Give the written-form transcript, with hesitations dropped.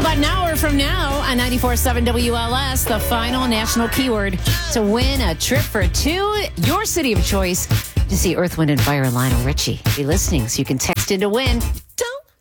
About an hour from now on 94.7 WLS, the final national keyword to win a trip to your city of choice to see Earth, Wind, and Fire, Lionel Richie. Be listening so you can text in to win.